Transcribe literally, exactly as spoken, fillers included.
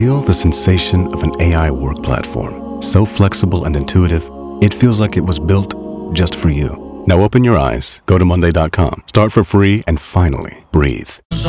Feel the sensation of an A I work platform. So flexible and intuitive, it feels like it was built just for you. Now open your eyes, go to monday dot com, start for free, and finally breathe.